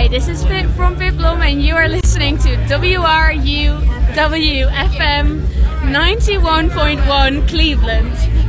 Hi, this is Pip from Piplum and you are listening to WRUW FM 91.1 Cleveland.